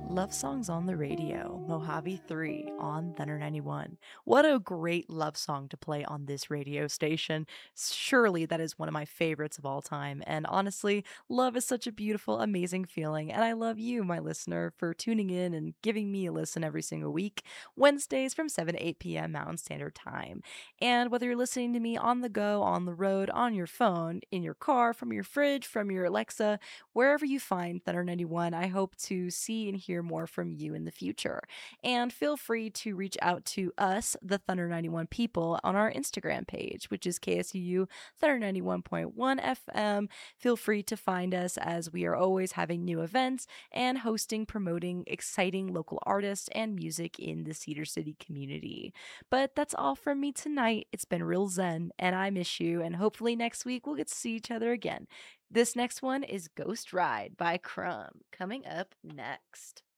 Love songs on the radio, Mojave 3 on Thunder 91. What a great love song to play on this radio station. Surely that is one of my favorites of all time. And honestly, love is such a beautiful, amazing feeling. And I love you, my listener, for tuning in and giving me a listen every single week, Wednesdays from 7 to 8 p.m. Mountain Standard Time. And whether you're listening to me on the go, on the road, on your phone, in your car, from your fridge, from your Alexa, wherever you find Thunder 91, I hope to see and hear more from you in the future. And feel free to reach out to us, the Thunder 91 people, on our Instagram page, which is KSUU Thunder 91.1 FM. Feel free to find us as we are always having new events and hosting, promoting exciting local artists and music in the Cedar City community. But that's all from me tonight. It's been real zen, and I miss you. And hopefully next week we'll get to see each other again. This next one is Ghost Ride by Crumb, coming up next.